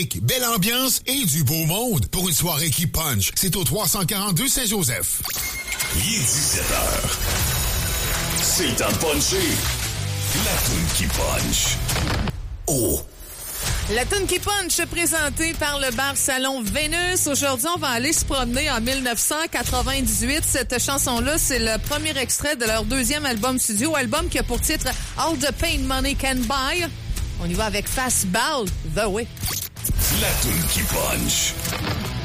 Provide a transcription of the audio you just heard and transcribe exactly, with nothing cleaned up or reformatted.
Belle ambiance et du beau monde pour une soirée qui punch. C'est au trois cent quarante-deux Saint-Joseph. Il est dix-sept heures. C'est temps de puncher. La toune qui punch. Oh! La toune qui punch présentée par le bar Salon Vénus. Aujourd'hui, on va aller se promener en dix-neuf cent quatre-vingt-dix-huit. Cette chanson-là, c'est le premier extrait de leur deuxième album studio, album qui a pour titre All the Pain Money Can Buy. On y va avec Fastball, The Way. La toune qui punch.